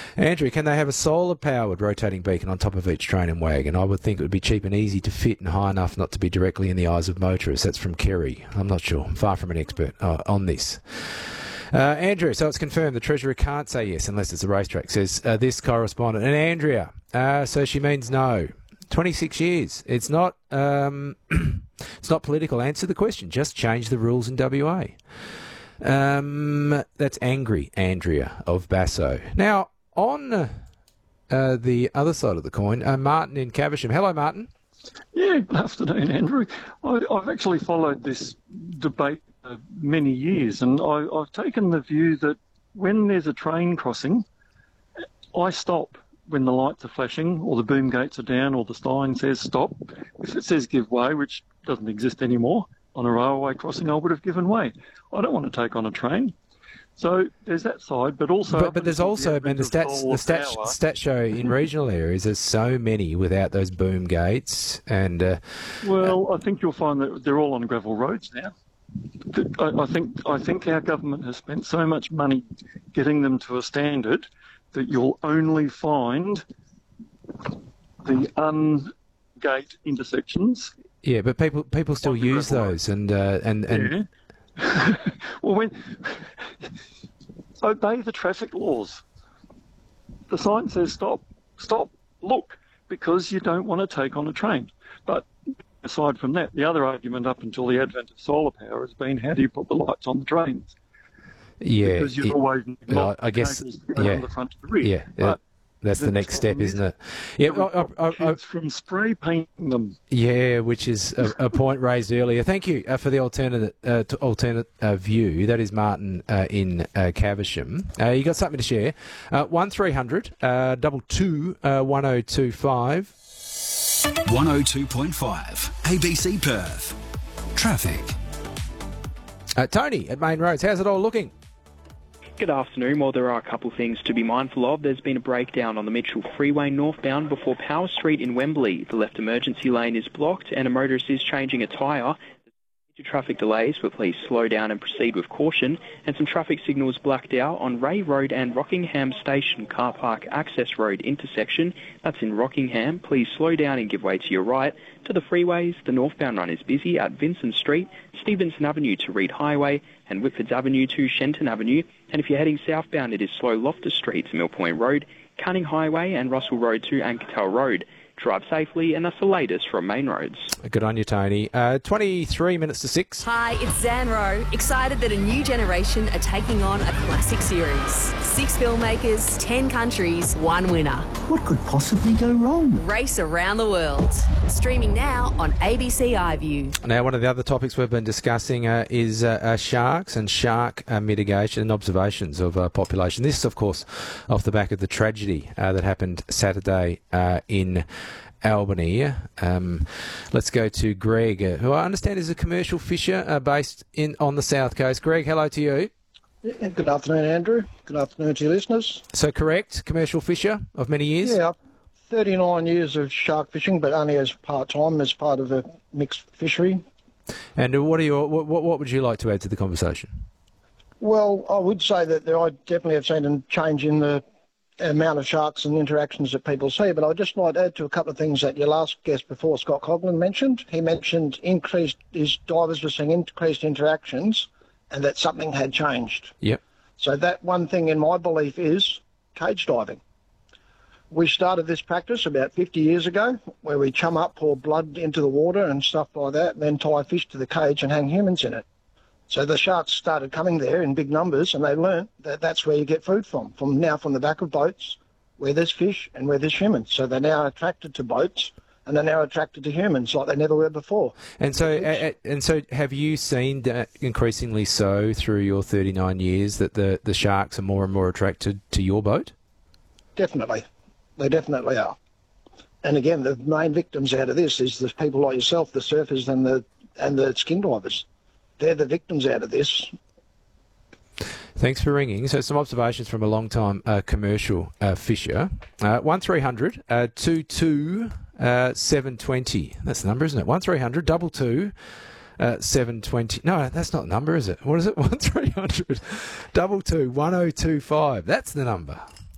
Andrew, can they have a solar-powered rotating beacon on top of each train and wagon? I would think it would be cheap and easy to fit and high enough not to be directly in the eyes of motorists. That's from Kerry. I'm not sure. I'm far from an expert on this. Andrew, so it's confirmed the Treasurer can't say yes unless it's a racetrack, says this correspondent. And Andrea, so she means no. 26 years. It's not it's not political. Answer the question. Just change the rules in WA. That's angry Andrea of Basso. Now, on the other side of the coin, Martin in Caversham. Hello, Martin. Yeah, good afternoon, Andrew. I've actually followed this debate many years, and I've taken the view that when there's a train crossing, I stop when the lights are flashing or the boom gates are down or the sign says stop. If it says give way, which doesn't exist anymore, on a railway crossing I would have given way. I don't want to take on a train. So there's that side, but also... But there's also, I mean, the stats show in regional areas there's so many without those boom gates and... well, I think you'll find that they're all on gravel roads now. I think our government has spent so much money getting them to a standard that you'll only find the ungate intersections. Yeah, but people still use those and yeah. Well, obey the traffic laws. The sign says stop, look, because you don't want to take on a train. But aside from that, the other argument up until the advent of solar power has been how do you put the lights on the trains? Yeah, because you've always I guess on the front of the rear. Yeah, that's the next step, isn't it? Yeah, kids from spray painting them. Yeah, which is a point raised earlier. Thank you for the alternate view. That is Martin in Caversham. You got something to share? 1300 22 1025. 102.5 ABC Perth. Traffic. Tony at Main Roads, how's it all looking? Good afternoon. Well, there are a couple things to be mindful of. There's been a breakdown on the Mitchell Freeway northbound before Power Street in Wembley. The left emergency lane is blocked and a motorist is changing a tyre. Traffic delays, but please slow down and proceed with caution. And some traffic signals blacked out on Ray Road and Rockingham Station Car Park Access Road intersection. That's in Rockingham. Please slow down and give way to your right. To the freeways, the northbound run is busy at Vincent Street, Stevenson Avenue to Reed Highway, and Whitfords Avenue to Shenton Avenue. And if you're heading southbound, it is slow Loftus Street to Mill Point Road, Canning Highway and Russell Road to Ankertel Road. Drive safely, and that's the latest from Main Roads. Good on you, Tony. 23 minutes to 6. Hi, it's Zanro. Excited that a new generation are taking on a classic series. 6 filmmakers, 10 countries, 1 winner. What could possibly go wrong? Race around the world. Streaming now on ABC iView. Now, one of the other topics we've been discussing is sharks and shark mitigation and observations of population. This, of course, off the back of the tragedy that happened Saturday in Albany. Let's go to Greg, who I understand is a commercial fisher based on the South Coast. Greg, hello to you. Yeah, good afternoon, Andrew. Good afternoon to your listeners. So correct, commercial fisher of many years? Yeah, 39 years of shark fishing, but only as part-time, as part of a mixed fishery. And what would you like to add to the conversation? Well, I would say that I definitely have seen a change in the amount of sharks and interactions that people see, but I'd just like to add to a couple of things that your last guest before, Scott Coghlan, mentioned. He mentioned his divers were seeing increased interactions and that something had changed. Yep. So that one thing in my belief is cage diving. We started this practice about 50 years ago where we chum up, pour blood into the water and stuff like that, and then tie fish to the cage and hang humans in it. So the sharks started coming there in big numbers, and they learnt that that's where you get food from the back of boats, where there's fish and where there's humans. So they're now attracted to boats, and they're now attracted to humans like they never were before. And so have you seen that increasingly so through your 39 years that the sharks are more and more attracted to your boat? Definitely. They definitely are. And again, the main victims out of this is the people like yourself, the surfers and the skin divers. They're the victims out of this. Thanks for ringing. So some observations from a long-time commercial fisher. 1300 22 720. That's the number, isn't it? 1300 22 720. No, that's not the number, is it? What is it? 1300 22 1025. That's the number.